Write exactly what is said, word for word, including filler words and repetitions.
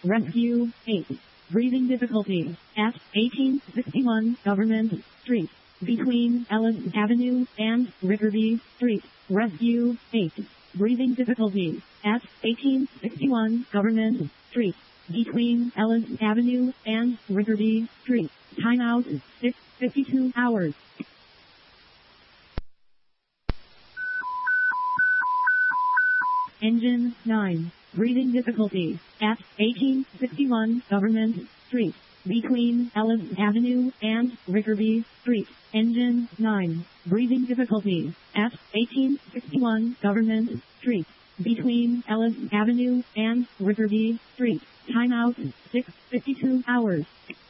Rescue eight. Breathing difficulties at eighteen sixty-one Government Street, between Ellis Avenue and Rickerby Street. Rescue eight. Breathing difficulties at eighteen sixty-one Government Street, between Ellis Avenue and Rickerby Street. Timeout six fifty-two hours. Engine nine. Breathing difficulties at eighteen sixty-one Government Street, between Ellis Avenue and Rickerby Street. Engine nine. Breathing difficulties at eighteen sixty-one Government Street, between Ellis Avenue and Rickerby Street. Timeout six fifty-two hours.